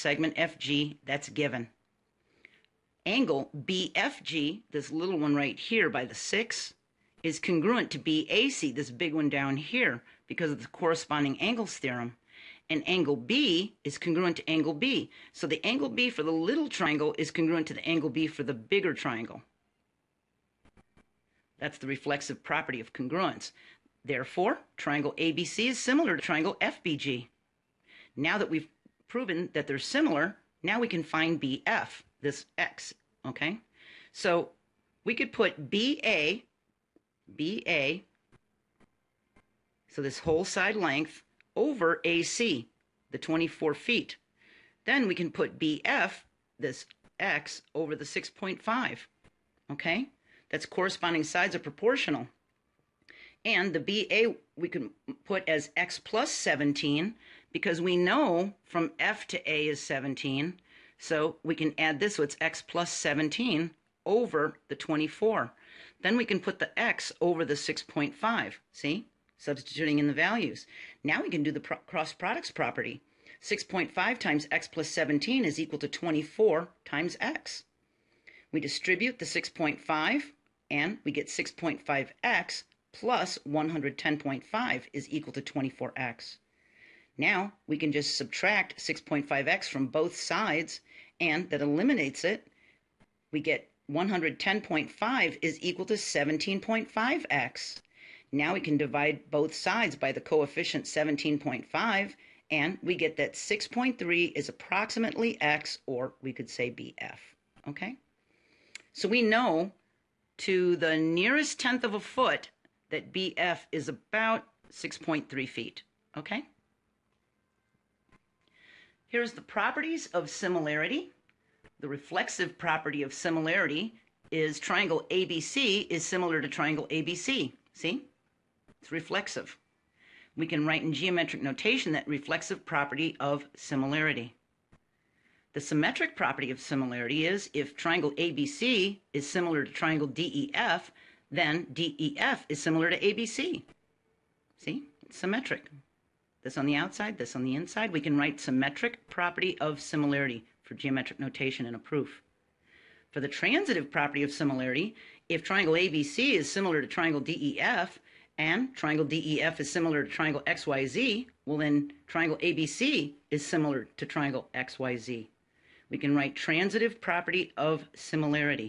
segment FG, that's given. Angle BFG, this little one right here by the 6, is congruent to BAC, this big one down here, because of the corresponding angles theorem. And angle B is congruent to angle B. So the angle B for the little triangle is congruent to the angle B for the bigger triangle. That's the reflexive property of congruence. Therefore, triangle ABC is similar to triangle FBG. Now that we've proven that they're similar, now we can find BF, this X, okay? So we could put BA, so this whole side length, over AC, the 24 feet. Then we can put BF, this X, over the 6.5, okay? That's corresponding sides are proportional. And the BA we can put as X plus 17 because we know from F to A is 17. So we can add this, so it's X plus 17 over the 24. Then we can put the X over the 6.5, see? Substituting in the values. Now we can do the cross products property. 6.5 times X plus 17 is equal to 24 times X. We distribute the 6.5 and we get 6.5X plus 110.5 is equal to 24X. Now we can just subtract 6.5X from both sides and that eliminates it. We get 110.5 is equal to 17.5X. Now we can divide both sides by the coefficient 17.5 and we get that 6.3 is approximately X, or we could say BF, okay? So we know to the nearest tenth of a foot that BF is about 6.3 feet, okay? Here's the properties of similarity. The reflexive property of similarity is triangle ABC is similar to triangle ABC, see? It's reflexive. We can write in geometric notation that reflexive property of similarity. The symmetric property of similarity is if triangle ABC is similar to triangle DEF, then DEF is similar to ABC. See? It's symmetric. This on the outside, this on the inside. We can write symmetric property of similarity for geometric notation in a proof. For the transitive property of similarity, if triangle ABC is similar to triangle DEF, and triangle DEF is similar to triangle XYZ, well then triangle ABC is similar to triangle XYZ. We can write transitive property of similarity.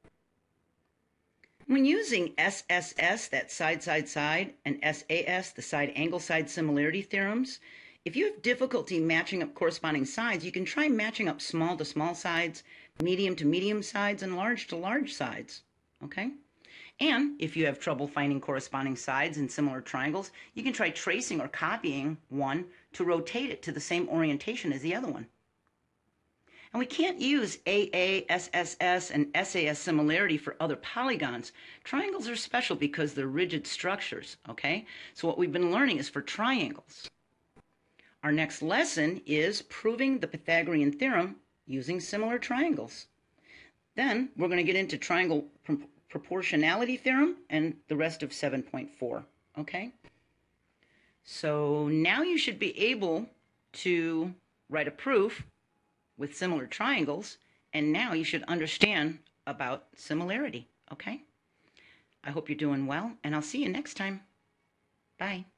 When using SSS, that side, and SAS, the side angle side similarity theorems, if you have difficulty matching up corresponding sides, you can try matching up small to small sides, medium to medium sides, and large to large sides, okay? And if you have trouble finding corresponding sides in similar triangles, you can try tracing or copying one to rotate it to the same orientation as the other one. And we can't use AA, SSS, and SAS similarity for other polygons. Triangles are special because they're rigid structures, okay? So what we've been learning is for triangles. Our next lesson is proving the Pythagorean theorem using similar triangles. Then we're going to get into triangle proportionality theorem and the rest of 7.4, okay? So now you should be able to write a proof with similar triangles, and now you should understand about similarity, okay? I hope you're doing well, and I'll see you next time. Bye.